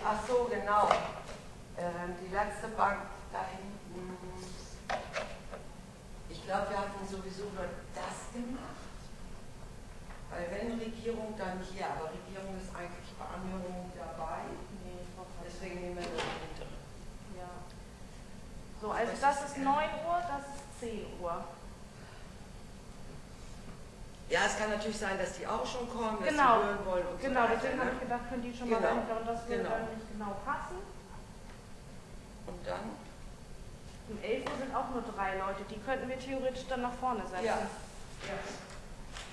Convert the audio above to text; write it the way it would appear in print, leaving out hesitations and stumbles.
ach so, genau. Die letzte Bank da hinten. Ich glaube, wir hatten sowieso nur das gemacht. Weil wenn Regierung, dann hier. Aber Regierung ist eigentlich bei Anhörungen dabei. Nee, deswegen nehmen wir das hinter. Ja. So, also das ist 9 Uhr, das ist 10 Uhr. Ja, es kann natürlich sein, dass die auch schon kommen, dass Genau. sie hören wollen und Genau, so weiter. deswegen habe ich gedacht, können die schon mal dahinter und das würde dann nicht genau passen. Und dann? Um 11 Uhr sind auch nur 3 Leute, die könnten wir theoretisch dann nach vorne setzen. Ja.